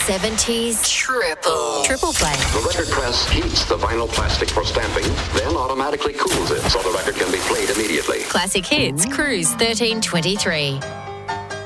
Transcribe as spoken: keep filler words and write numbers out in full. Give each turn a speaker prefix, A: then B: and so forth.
A: seventies triple. Triple play.
B: The record press heats the vinyl plastic for stamping, then automatically cools it so the record can be played immediately.
A: Classic Hits, Cruise thirteen twenty-three.